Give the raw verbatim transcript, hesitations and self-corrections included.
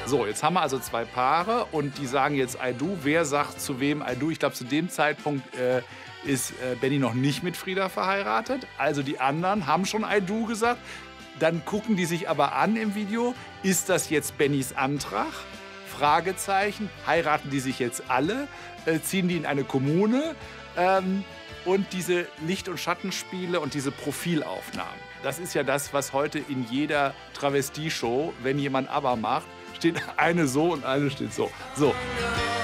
So, jetzt haben wir also zwei Paare und die sagen jetzt I do. Wer sagt zu wem I do? Ich glaube, zu dem Zeitpunkt äh, ist äh, Benny noch nicht mit Frieda verheiratet. Also die anderen haben schon I do gesagt. Dann gucken die sich aber an im Video. Ist das jetzt Bennys Antrag? Fragezeichen. Heiraten die sich jetzt alle? Äh, ziehen die in eine Kommune? Ähm, und diese Licht- und Schattenspiele und diese Profilaufnahmen. Das ist ja das, was heute in jeder Travestie-Show, wenn jemand aber macht, steht eine so und eine steht so. So.